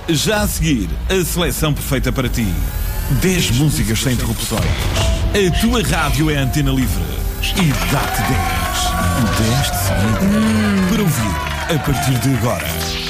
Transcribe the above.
Já a seguir, a seleção perfeita para ti. 10 músicas sem interrupções. A tua rádio é Antena Livre e dá-te 10. 10 de seguida para ouvir a partir de agora.